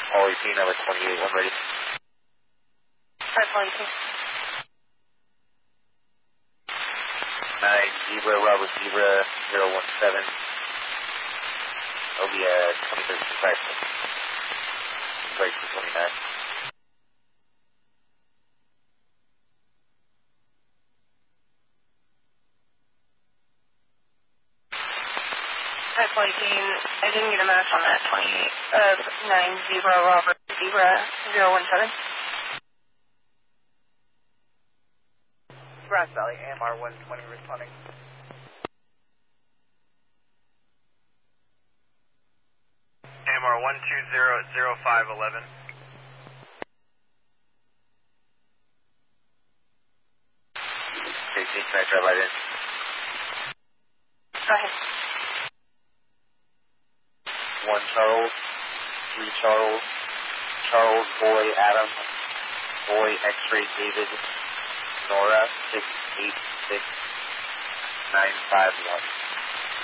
All 18, number 28, one ready. Alright, Paul 18. 9 Zebra, Robert Zebra, 017. That'll be a 2013 cycle. Break to 29. Alright, Paul 18. I didn't get a match on that 28. 9 Zebra, Robert Zebra, 017. Grass Valley, AMR 120 responding. AMR 1200511. JC, can I drive right in? Go ahead. 1 Charles, 3 Charles, Charles, Boy, Adam, Boy, X-Ray, David, Nora, 686951.